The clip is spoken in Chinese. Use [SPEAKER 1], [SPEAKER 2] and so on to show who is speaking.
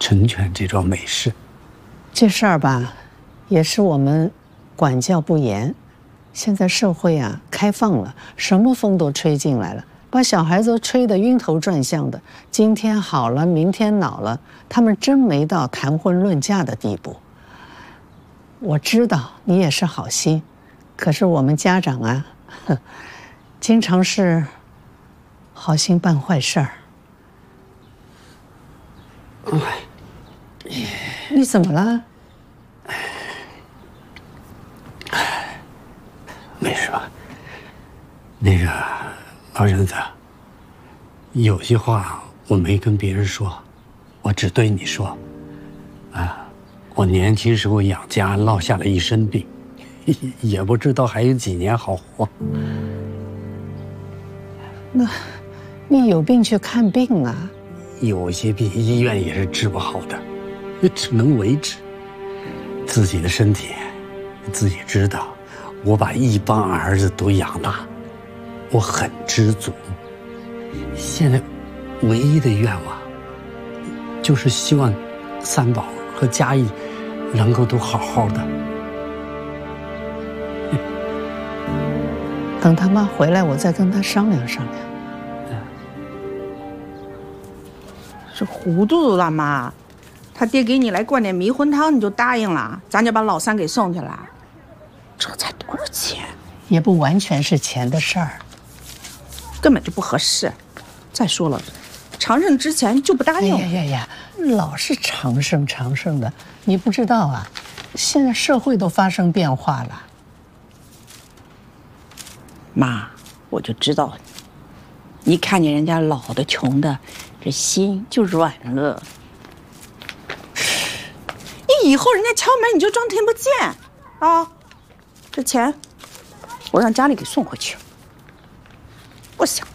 [SPEAKER 1] 成全这桩美事。
[SPEAKER 2] 这事儿吧，也是我们管教不严。现在社会啊开放了，什么风都吹进来了，把小孩子吹得晕头转向的。今天好了，明天恼了，他们真没到谈婚论嫁的地步。我知道你也是好心，可是我们家长啊，经常是好心办坏事儿。你怎么了？
[SPEAKER 1] 没事吧？那个老婶子，有些话我没跟别人说，我只对你说。我年轻时候养家落下了一身病，也不知道还有几年好活。
[SPEAKER 2] 那，你有病去看病啊？
[SPEAKER 1] 有些病医院也是治不好的，只能维持。自己的身体，自己知道。我把一帮儿子都养大，我很知足。现在唯一的愿望，就是希望三宝和嘉义能够都好好的。
[SPEAKER 2] 等他妈回来，我再跟他商量商量。
[SPEAKER 3] 是糊涂了妈，他爹给你来灌点迷魂汤，你就答应了，咱就把老三给送去了。这才多少钱？
[SPEAKER 2] 也不完全是钱的事儿，
[SPEAKER 3] 根本就不合适。再说了，长胜之前就不答应。
[SPEAKER 2] 呀，老是长胜的，你不知道啊？现在社会都发生变化了。
[SPEAKER 3] 妈，我就知道，一看见人家老的穷的，这心就软了。你以后人家敲门你就装听不见啊！这钱我让家里给送回去，不想